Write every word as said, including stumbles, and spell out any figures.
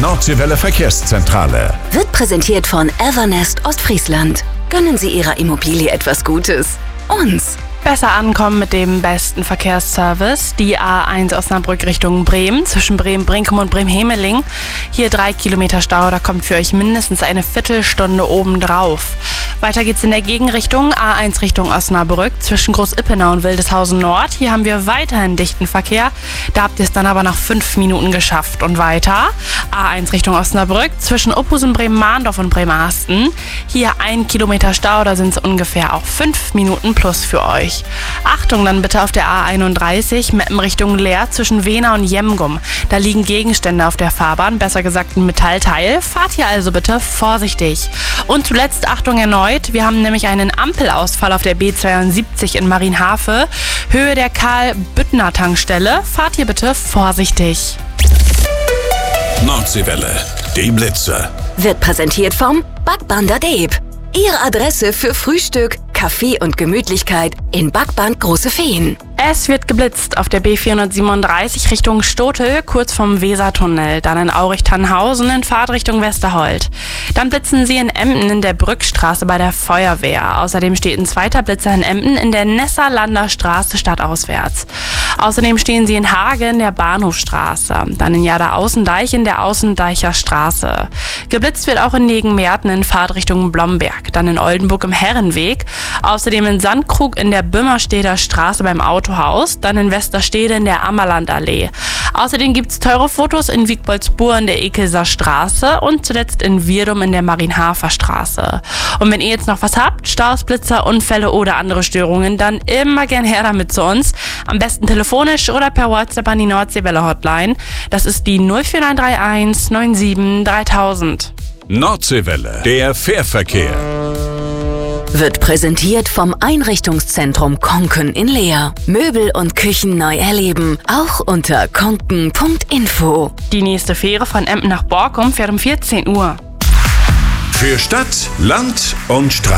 Nordseewelle Verkehrszentrale. Wird präsentiert von Evernest Ostfriesland. Gönnen Sie Ihrer Immobilie etwas Gutes. Uns. Besser ankommen mit dem besten Verkehrsservice. Die A eins Osnabrück Richtung Bremen, zwischen Bremen-Brinkum und Bremen-Hemeling. Hier drei Kilometer Stau, da kommt für euch mindestens eine Viertelstunde obendrauf. Weiter geht's in der Gegenrichtung, A eins Richtung Osnabrück, zwischen Groß-Ippenau und Wildeshausen Nord. Hier haben wir weiterhin dichten Verkehr, da habt ihr es dann aber nach fünf Minuten geschafft. Und weiter, A eins Richtung Osnabrück, zwischen Opusen, Bremen-Mahndorf und Bremerhaven. Hier ein Kilometer Stau, da sind es ungefähr auch fünf Minuten plus für euch. Achtung dann bitte auf der A einunddreißig, Meppen Richtung Leer, zwischen Wehna und Jemgum. Da liegen Gegenstände auf der Fahrbahn, besser gesagt ein Metallteil. Fahrt hier also bitte vorsichtig. Und zuletzt Achtung erneut, wir haben nämlich einen Ampelausfall auf der B zweiundsiebzig in Marienhafe, Höhe der Karl-Büttner-Tankstelle. Fahrt hier bitte vorsichtig. Nordseewelle, die Blitzer. Wird präsentiert vom Backband Deep. Ihre Adresse für Frühstück, Kaffee und Gemütlichkeit in Backband Große Feen. Es wird geblitzt auf der B vierhundertsiebenunddreißig Richtung Stotel, kurz vom Wesertunnel, dann in Aurich-Tannhausen in Fahrtrichtung Westerhold. Dann blitzen sie in Emden in der Brückstraße bei der Feuerwehr. Außerdem steht ein zweiter Blitzer in Emden in der Nessarlander Straße stadtauswärts. Außerdem stehen sie in Hagen in der Bahnhofstraße, dann in Jada-Außendeich in der Außendeicher Straße. Geblitzt wird auch in Negenmerten in Fahrtrichtung Blomberg, dann in Oldenburg im Herrenweg, außerdem in Sandkrug in der Böhmersteder Straße beim Autohaus, dann in Westerstede in der Ammerlandallee. Außerdem gibt's teure Fotos in Wiegboldsburg in der Ekelser Straße und zuletzt in Wirdum in der Marienhafer Straße. Und wenn ihr jetzt noch was habt, Staus, Blitzer, Unfälle oder andere Störungen, dann immer gern her damit zu uns. Am besten telefonisch oder per WhatsApp an die Nordseewelle Hotline. Das ist die null vier neun drei eins neun sieben dreitausend. Nordseewelle, der Fährverkehr. Wird präsentiert vom Einrichtungszentrum Konken in Leer. Möbel und Küchen neu erleben, auch unter konken punkt info. Die nächste Fähre von Emden nach Borkum fährt um vierzehn Uhr. Für Stadt, Land und Straße.